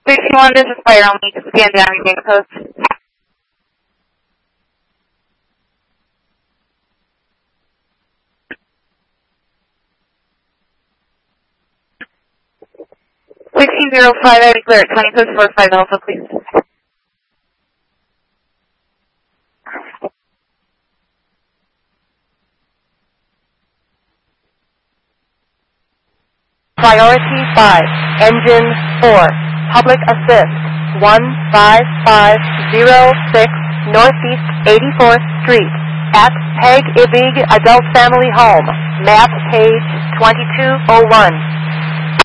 61, this is fire only. Stand down, remain post. I declare it 20 post 45 Alpha, please. Priority 5, Engine 4, Public Assist, 15506 Northeast 84th Street, at Peg Ibig Adult Family Home, map page 2201.